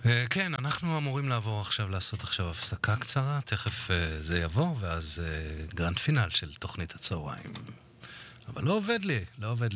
כן, אנחנו אמורים לעבור עכשיו, לעשות עכשיו הפסקה קצרה, תכף זה יבוא, ואז גרנד פינל של תוכנית הצהריים. אבל לא עובד לי, לא עובד